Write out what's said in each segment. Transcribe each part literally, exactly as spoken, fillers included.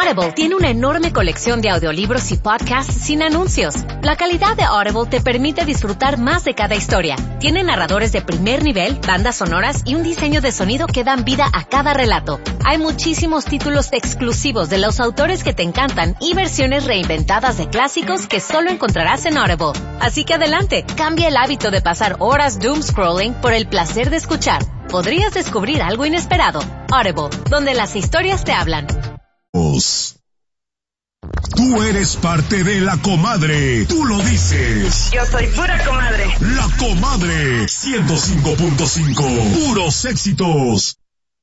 Audible tiene una enorme colección de audiolibros y podcasts sin anuncios. La calidad de Audible te permite disfrutar más de cada historia. Tiene narradores de primer nivel, bandas sonoras y un diseño de sonido que dan vida a cada relato. Hay muchísimos títulos exclusivos de los autores que te encantan y versiones reinventadas de clásicos que solo encontrarás en Audible. Así que adelante, cambia el hábito de pasar horas doom scrolling por el placer de escuchar. Podrías descubrir algo inesperado. Audible, donde las historias te hablan. Tú eres parte de La Comadre. Tú lo dices. Yo soy pura comadre. La Comadre. ciento cinco punto cinco. Puros éxitos.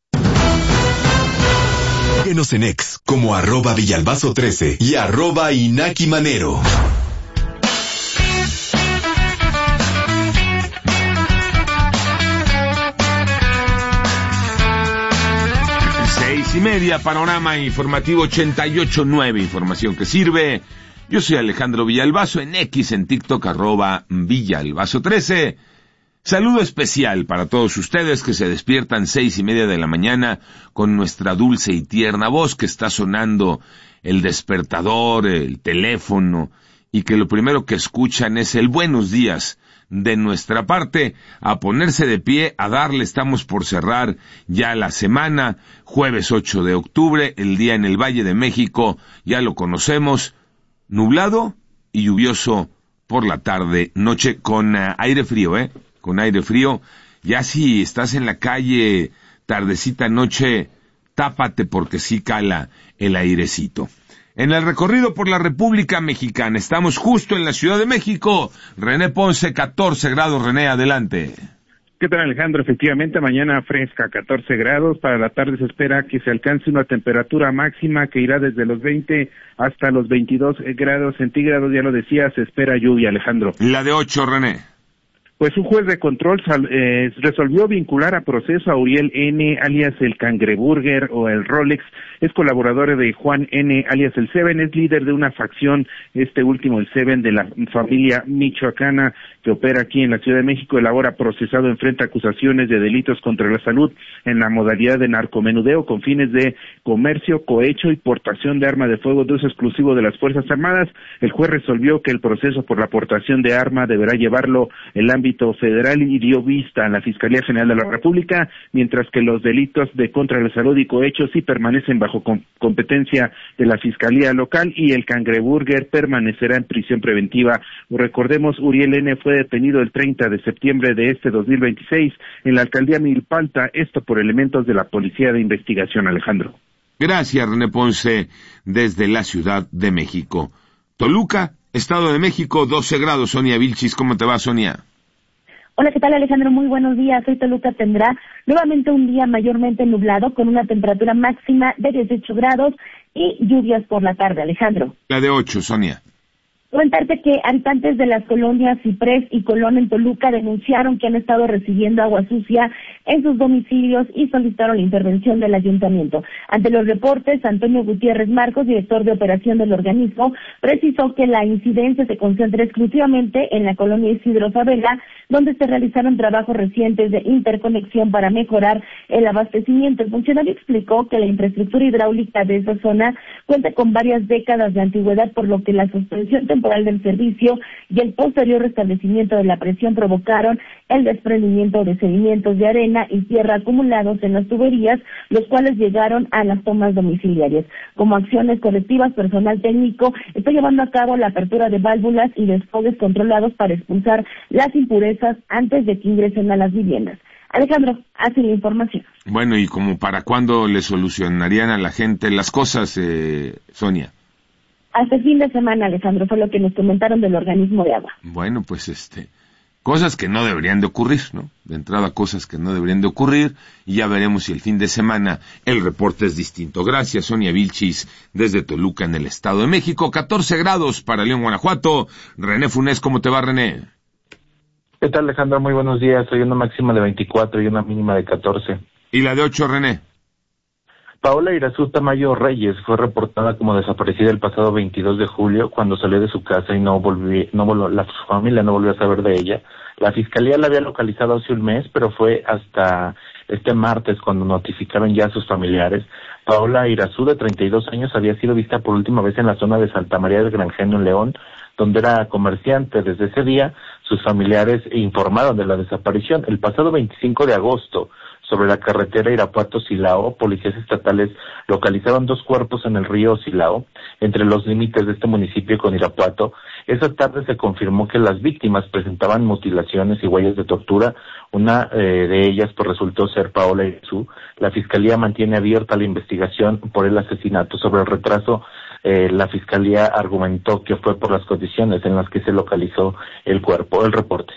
Síguenos en X como arroba Villalbazo trece y arroba Inaki Manero. Seis y media, panorama informativo ochenta y ocho punto nueve, información que sirve. Yo soy Alejandro Villalbazo, en X, en TikTok, arroba Villalbazo trece. Saludo especial para todos ustedes que se despiertan seis y media de la mañana con nuestra dulce y tierna voz, que está sonando el despertador, el teléfono, y que lo primero que escuchan es el buenos días de nuestra parte. A ponerse de pie, a darle. Estamos por cerrar ya la semana, jueves ocho de octubre, el día en el Valle de México, ya lo conocemos, nublado y lluvioso por la tarde, noche, con uh, aire frío, eh, con aire frío. Ya si estás en la calle, tardecita, noche, tápate porque sí cala el airecito. En el recorrido por la República Mexicana, estamos justo en la Ciudad de México. René Ponce, catorce grados. René, adelante. ¿Qué tal, Alejandro? Efectivamente, mañana fresca, catorce grados. Para la tarde se espera que se alcance una temperatura máxima que irá desde los veinte hasta los veintidós grados centígrados. Ya lo decía, se espera lluvia, Alejandro. La de ocho, René. Pues un juez de control sal, eh, resolvió vincular a proceso a Uriel N., alias el Cangreburger o el Rolex. Es colaborador de Juan N., alias el Seven. Es líder de una facción, este último, el Seven, de la familia michoacana que opera aquí en la Ciudad de México. El ahora procesado enfrenta acusaciones de delitos contra la salud en la modalidad de narcomenudeo con fines de comercio, cohecho y portación de arma de fuego de uso exclusivo de las Fuerzas Armadas. El juez resolvió que el proceso por la aportación de arma deberá llevarlo el ámbito federal y dio vista a la Fiscalía General de la República, mientras que los delitos de contra la salud y cohecho sí permanecen bajo com- competencia de la Fiscalía Local, y el Cangreburger permanecerá en prisión preventiva. Recordemos, Uriel N. fue detenido el treinta de septiembre de este dos mil veintiséis en la alcaldía Milpalta, esto por elementos de la Policía de Investigación, Alejandro. Gracias, René Ponce, desde la Ciudad de México. Toluca, Estado de México, doce grados. Sonia Vilchis, ¿cómo te va, Sonia? Hola, ¿qué tal, Alejandro? Muy buenos días. Hoy Toluca tendrá nuevamente un día mayormente nublado con una temperatura máxima de dieciocho grados y lluvias por la tarde, Alejandro. La de ocho, Sonia. Comentarte que habitantes de las colonias Ciprés y Colón en Toluca denunciaron que han estado recibiendo agua sucia en sus domicilios y solicitaron la intervención del ayuntamiento. Ante los reportes, Antonio Gutiérrez Marcos, director de operación del organismo, precisó que la incidencia se concentra exclusivamente en la colonia Isidro Favela, donde se realizaron trabajos recientes de interconexión para mejorar el abastecimiento. El funcionario explicó que la infraestructura hidráulica de esa zona cuenta con varias décadas de antigüedad, por lo que la suspensión temporal del servicio y el posterior restablecimiento de la presión provocaron el desprendimiento de sedimentos de arena y tierra acumulados en las tuberías, los cuales llegaron a las tomas domiciliarias. Como acciones colectivas, personal técnico está llevando a cabo la apertura de válvulas y desfogues controlados para expulsar las impurezas antes de que ingresen a las viviendas. Alejandro, hace la información. Bueno, ¿y como para cuándo le solucionarían a la gente las cosas, eh, Sonia? Hasta el fin de semana, Alejandro, fue lo que nos comentaron del organismo de agua. Bueno, pues este, cosas que no deberían de ocurrir, ¿no? De entrada, cosas que no deberían de ocurrir, y ya veremos si el fin de semana el reporte es distinto. Gracias, Sonia Vilchis, desde Toluca, en el Estado de México. catorce grados para León, Guanajuato. René Funes, ¿cómo te va, René? ¿Qué tal, Alejandro? Muy buenos días. Hoy una máxima de veinticuatro y una mínima de catorce. ¿Y la de ocho, René? Paola Irazú Tamayo Reyes fue reportada como desaparecida el pasado veintidós de julio cuando salió de su casa y no volvió, no volvió, la su familia no volvió a saber de ella. La fiscalía la había localizado hace un mes, pero fue hasta este martes cuando notificaron ya a sus familiares. Paola Irazú, de treinta y dos años, había sido vista por última vez en la zona de Santa María del Granjeno, en León, donde era comerciante. Desde ese día, sus familiares informaron de la desaparición. El pasado veinticinco de agosto, sobre la carretera Irapuato-Silao, policías estatales localizaron dos cuerpos en el río Silao, entre los límites de este municipio con Irapuato. Esa tarde se confirmó que las víctimas presentaban mutilaciones y huellas de tortura. Una eh, de ellas pues, resultó ser Paola Irazú. La Fiscalía mantiene abierta la investigación por el asesinato. Sobre el retraso, eh, la Fiscalía argumentó que fue por las condiciones en las que se localizó el cuerpo. El reporte.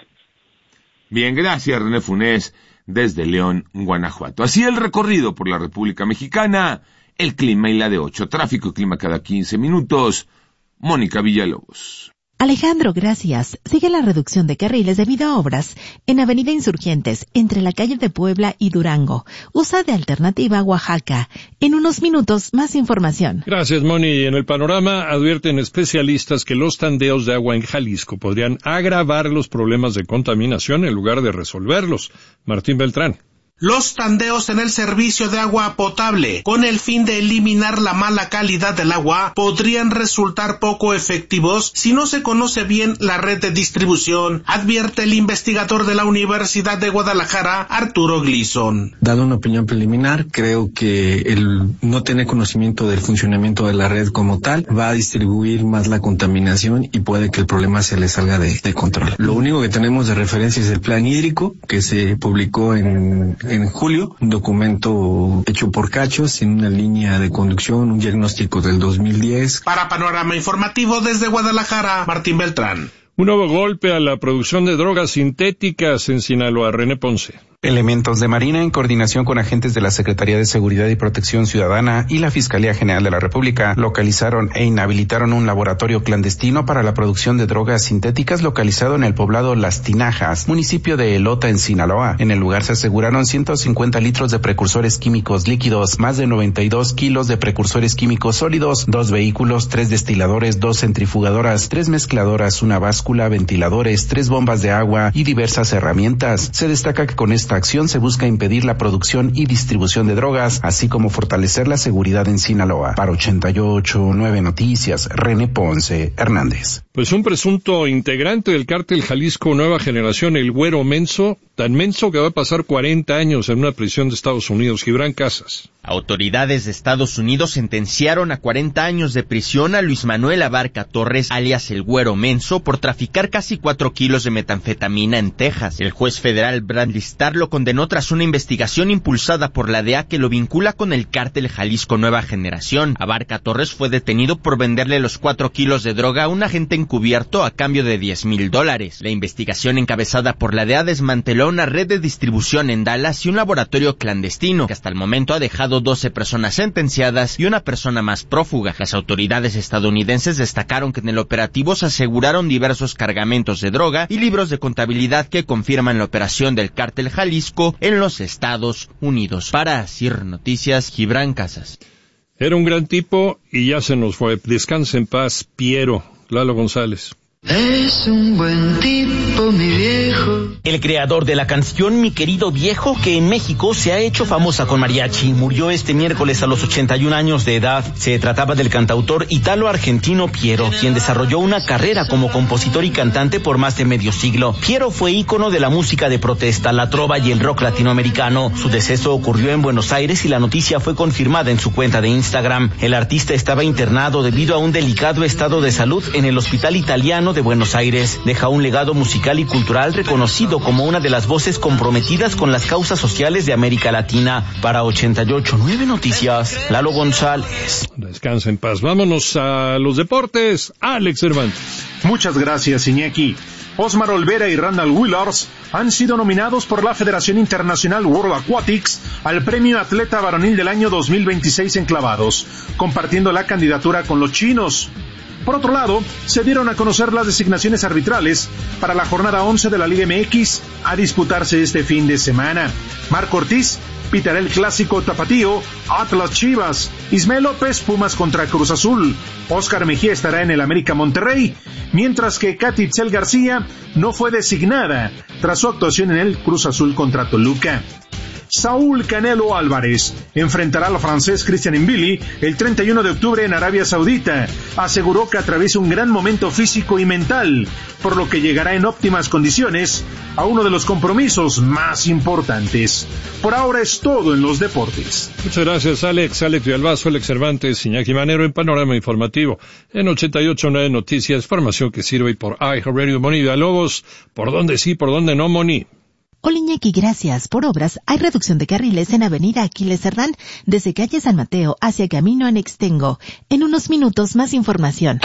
Bien, gracias, René Funes, desde León, Guanajuato. Así el recorrido por la República Mexicana, el clima y la de ocho. Tráfico y clima cada quince minutos. Mónica Villalobos. Alejandro, gracias. Sigue la reducción de carriles debido a obras en Avenida Insurgentes, entre la calle de Puebla y Durango. Usa de alternativa Oaxaca. En unos minutos, más información. Gracias, Moni. En el panorama advierten especialistas que los tandeos de agua en Jalisco podrían agravar los problemas de contaminación en lugar de resolverlos. Martín Beltrán. Los tandeos en el servicio de agua potable, con el fin de eliminar la mala calidad del agua, podrían resultar poco efectivos si no se conoce bien la red de distribución, advierte el investigador de la Universidad de Guadalajara, Arturo Gleason. Dado una opinión preliminar, creo que el no tener conocimiento del funcionamiento de la red como tal va a distribuir más la contaminación y puede que el problema se le salga de, de control. Lo único que tenemos de referencia es el plan hídrico, que se publicó en en julio, un documento hecho por Cachos en una línea de conducción, un diagnóstico del dos mil diez. Para Panorama Informativo desde Guadalajara, Martín Beltrán. Un nuevo golpe a la producción de drogas sintéticas en Sinaloa. René Ponce. Elementos de Marina, en coordinación con agentes de la Secretaría de Seguridad y Protección Ciudadana y la Fiscalía General de la República, localizaron e inhabilitaron un laboratorio clandestino para la producción de drogas sintéticas localizado en el poblado Las Tinajas, municipio de Elota, en Sinaloa. En el lugar se aseguraron ciento cincuenta litros de precursores químicos líquidos, más de noventa y dos kilos de precursores químicos sólidos, dos vehículos, tres destiladores, dos centrifugadoras, tres mezcladoras, una báscula, ventiladores, tres bombas de agua y diversas herramientas. Se destaca que con esta acción se busca impedir la producción y distribución de drogas, así como fortalecer la seguridad en Sinaloa. Para ochenta y ocho punto nueve Noticias, René Ponce Hernández. Pues un presunto integrante del cártel Jalisco Nueva Generación, el Güero Menso, tan menso que va a pasar cuarenta años en una prisión de Estados Unidos. Gibran Casas. Autoridades de Estados Unidos sentenciaron a cuarenta años de prisión a Luis Manuel Abarca Torres, alias el Güero Menso, por traficar casi cuatro kilos de metanfetamina en Texas. El juez federal Bradley Starr lo condenó tras una investigación impulsada por la D E A que lo vincula con el cártel Jalisco Nueva Generación. Abarca Torres fue detenido por venderle los cuatro kilos de droga a un agente encubierto a cambio de diez mil dólares. La investigación encabezada por la D E A desmanteló una red de distribución en Dallas y un laboratorio clandestino que hasta el momento ha dejado doce personas sentenciadas y una persona más prófuga. Las autoridades estadounidenses destacaron que en el operativo se aseguraron diversos cargamentos de droga y libros de contabilidad que confirman la operación del cártel Jalisco en los Estados Unidos. Para Asir Noticias, Gibran Casas. Era un gran tipo y ya se nos fue. Descanse en paz, Piero. Lalo González. Es un buen tipo, mi viejo. El creador de la canción Mi Querido Viejo, que en México se ha hecho famosa con mariachi, murió este miércoles a los ochenta y un años de edad. Se trataba del cantautor italo-argentino Piero, quien desarrolló una carrera como compositor y cantante por más de medio siglo. Piero fue ícono de la música de protesta, la trova y el rock latinoamericano. Su deceso ocurrió en Buenos Aires y la noticia fue confirmada en su cuenta de Instagram. El artista estaba internado debido a un delicado estado de salud en el Hospital Italiano de Buenos Aires. Deja un legado musical y cultural reconocido como una de las voces comprometidas con las causas sociales de América Latina. Para ochenta y ocho punto nueve Noticias, Lalo González. Descansa en paz. Vámonos a los deportes. Alex Cervantes. Muchas gracias, Iñaki. Osmar Olvera y Randall Willars han sido nominados por la Federación Internacional World Aquatics al Premio Atleta Varonil del año dos mil veintiséis en clavados, compartiendo la candidatura con los chinos. Por otro lado, se dieron a conocer las designaciones arbitrales para la jornada once de la Liga M X a disputarse este fin de semana. Marco Ortiz pitará el clásico tapatío Atlas Chivas. Ismael López, Pumas contra Cruz Azul. Oscar Mejía estará en el América Monterrey, mientras que Katy Itzel García no fue designada tras su actuación en el Cruz Azul contra Toluca. Saúl Canelo Álvarez enfrentará al francés Christian Mbili el treinta y uno de octubre en Arabia Saudita. Aseguró que atraviesa un gran momento físico y mental, por lo que llegará en óptimas condiciones a uno de los compromisos más importantes. Por ahora es todo en los deportes. Muchas gracias, Alex. Alex Villalbazo, Alex Cervantes, Iñaki Manero en Panorama Informativo. En ochenta y ocho punto nueve Noticias, formación que sirve por iHeartRadio. Moni Villalobos, ¿por dónde sí, por dónde no, Moni? Hola Iñaki, gracias. Por obras, hay reducción de carriles en Avenida Aquiles Cerdán, desde calle San Mateo hacia Camino Anextengo. En unos minutos, más información.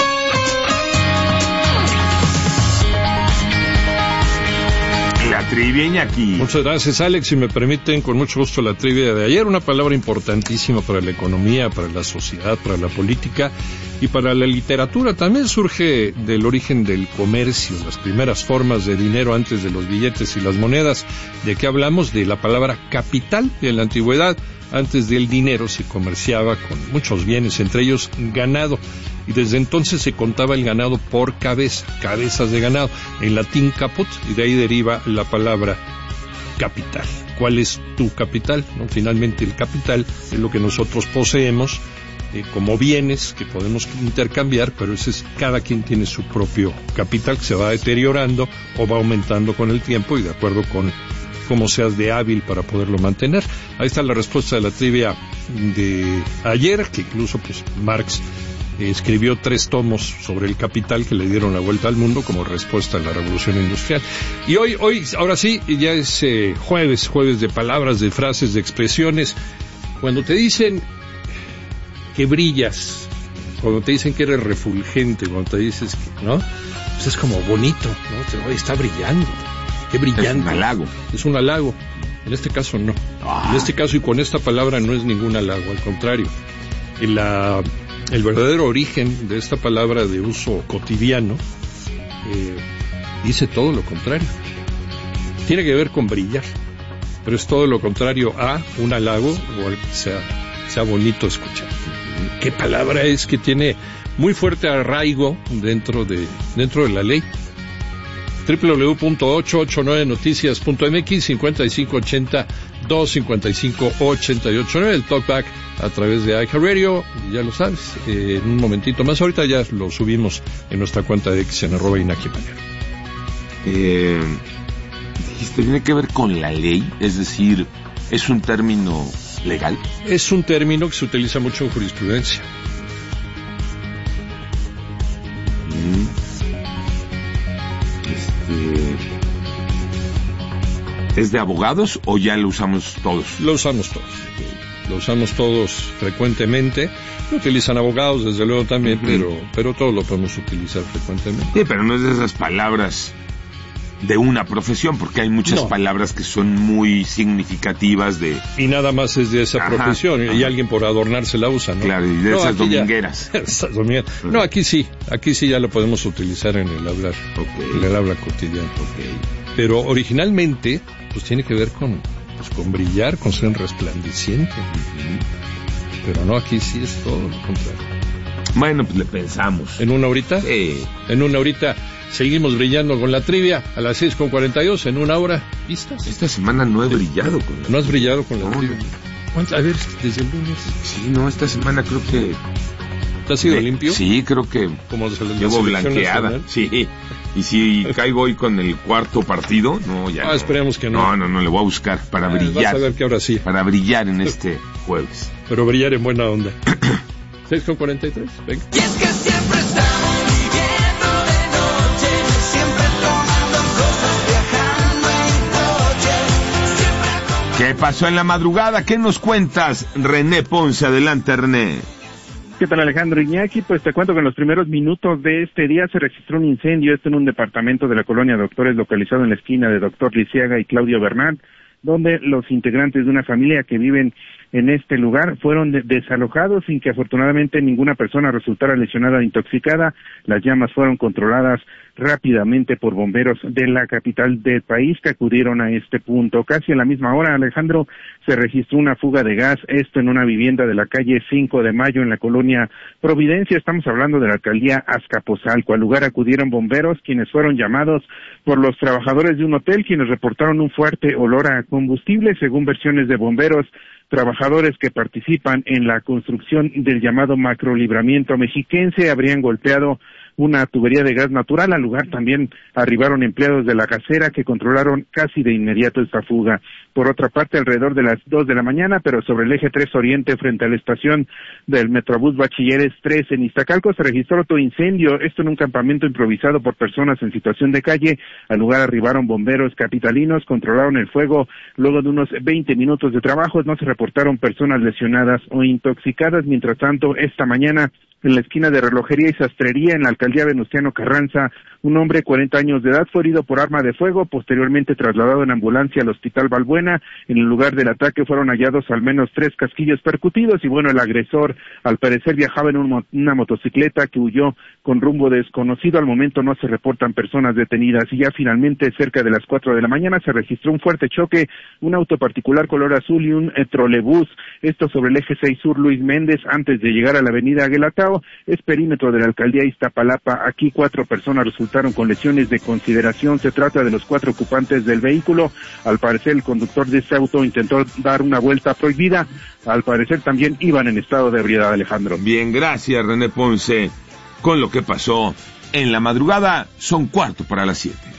La trivia, Iñaki. Muchas gracias, Alex. Si me permiten, con mucho gusto la trivia de ayer. Una palabra importantísima para la economía, para la sociedad, para la política y para la literatura. También surge del origen del comercio, las primeras formas de dinero antes de los billetes y las monedas. ¿De qué hablamos? De la palabra capital. En la antigüedad, antes del dinero, se comerciaba con muchos bienes, entre ellos ganado. Y desde entonces se contaba el ganado por cabeza, cabezas de ganado, en latín caput, y de ahí deriva la palabra capital. ¿Cuál es tu capital? ¿No? Finalmente el capital es lo que nosotros poseemos eh, como bienes que podemos intercambiar, pero ese es, cada quien tiene su propio capital que se va deteriorando o va aumentando con el tiempo y de acuerdo con cómo seas de hábil para poderlo mantener. Ahí está la respuesta de la trivia de ayer, que incluso pues Marx escribió tres tomos sobre el capital que le dieron la vuelta al mundo como respuesta a la revolución industrial. Y hoy, hoy, ahora sí, ya es eh, jueves, jueves de palabras, de frases, de expresiones. Cuando te dicen que brillas, cuando te dicen que eres refulgente, cuando te dices que, ¿no? Pues es como bonito, ¿no? Hoy está brillando, qué brillante. Es un halago. Es un halago. En este caso no. Ah. En este caso y con esta palabra no es ningún halago, al contrario. En la El verdadero origen de esta palabra de uso cotidiano eh, dice todo lo contrario. Tiene que ver con brillar, pero es todo lo contrario a un halago o al que sea, sea bonito escuchar. ¿Qué palabra es que tiene muy fuerte arraigo dentro de dentro de la ley? doble u doble u doble u punto ochocientos ochenta y nueve noticias punto m x cincuenta y cinco ochenta dos cincuenta y cinco ochenta y ocho nueve, el talkback a través de iHeartRadio, ya lo sabes, eh, en un momentito más, ahorita ya lo subimos en nuestra cuenta de X en arroba Iñaki Manero. Eh, dijiste, tiene que ver con la ley, es decir, ¿es un término legal? Es un término que se utiliza mucho en jurisprudencia. Mm. Este, ¿es de abogados o ya lo usamos todos? Lo usamos todos. Lo usamos todos frecuentemente. Lo utilizan abogados, desde luego también, uh-huh. pero pero todos lo podemos utilizar frecuentemente. Sí, pero no es de esas palabras de una profesión, porque hay muchas no. palabras que son muy significativas de... Y nada más es de esa ajá, profesión, ajá. y alguien por adornarse la usa, ¿no? Claro, y de no, esas domingueras. Ya, esas domingueras. Uh-huh. No, aquí sí, aquí sí ya lo podemos utilizar en el hablar, okay. en el habla cotidiano. Okay. Pero originalmente, pues tiene que ver con, pues, con brillar, con ser resplandeciente. Uh-huh. Pero no, aquí sí es todo lo contrario. Bueno, pues le pensamos. ¿En una horita? Sí. En una horita seguimos brillando con la trivia a las seis con cuarenta y dos, en una hora. ¿Listas? Esta semana no he brillado con la ¿No has brillado con la no, trivia? No. A ver, desde el lunes. Sí, no, esta semana creo que... ¿Te has sido de, limpio? Sí, creo que como llevo blanqueada. Nacional. Sí. Y si caigo hoy con el cuarto partido, no, ya Ah, no. esperemos que no. No, no, no, le voy a buscar para ah, brillar. Vas a ver que ahora sí. Para brillar en este jueves. Pero brillar en buena onda. seis con cuarenta y tres, venga. Y es que siempre estamos viviendo de noche, siempre tomando cosas, viajando en coche, siempre... ¿Qué pasó en la madrugada? ¿Qué nos cuentas, René Ponce? Adelante, René. ¿Qué tal, Alejandro Iñaki? Pues te cuento que en los primeros minutos de este día se registró un incendio, esto en un departamento de la colonia Doctores, localizado en la esquina de Doctor Lisiaga y Claudio Bernal, donde los integrantes de una familia que viven en este lugar fueron de- desalojados sin que afortunadamente ninguna persona resultara lesionada o intoxicada. Las llamas fueron controladas rápidamente por bomberos de la capital del país que acudieron a este punto. Casi a la misma hora, Alejandro, se registró una fuga de gas, esto en una vivienda de la calle cinco de mayo en la colonia Providencia. Estamos hablando de la alcaldía Azcapotzalco. Al lugar acudieron bomberos, quienes fueron llamados por los trabajadores de un hotel, quienes reportaron un fuerte olor a combustible. Según versiones de bomberos, trabajadores que participan en la construcción del llamado macrolibramiento mexiquense habrían golpeado una tubería de gas natural. Al lugar también arribaron empleados de la casera que controlaron casi de inmediato esta fuga. Por otra parte, alrededor de las dos de la mañana, pero sobre el eje tres Oriente, frente a la estación del Metrobús Bachilleres tres en Iztacalco, se registró otro incendio, esto en un campamento improvisado por personas en situación de calle. Al lugar arribaron bomberos capitalinos, controlaron el fuego. Luego de unos veinte minutos de trabajo, no se reportaron personas lesionadas o intoxicadas. Mientras tanto, esta mañana, en la esquina de relojería y sastrería en la alcaldía Venustiano Carranza, un hombre de cuarenta años de edad fue herido por arma de fuego, posteriormente trasladado en ambulancia al Hospital Balbuena. En el lugar del ataque fueron hallados al menos tres casquillos percutidos y bueno, el agresor al parecer viajaba en un mo- una motocicleta que huyó con rumbo desconocido. Al momento no se reportan personas detenidas y ya finalmente cerca de las cuatro de la mañana se registró un fuerte choque, un auto particular color azul y un eh, trolebús, esto sobre el eje seis Sur Luis Méndez antes de llegar a la avenida Aguelatao. Es perímetro de la alcaldía Iztapalapa. Aquí cuatro personas resultaron con lesiones de consideración. Se trata de los cuatro ocupantes del vehículo. Al parecer el conductor de este auto intentó dar una vuelta prohibida. Al parecer también iban en estado de ebriedad, Alejandro. Bien, gracias René Ponce. Con lo que pasó en la madrugada, son cuarto para las siete.